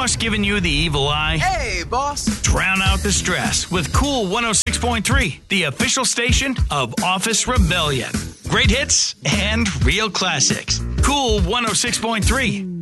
boss giving you the evil eye? Hey, boss. Drown out the stress with Cool 106.3, the official station of Office Rebellion. Great hits and real classics. Cool 106.3.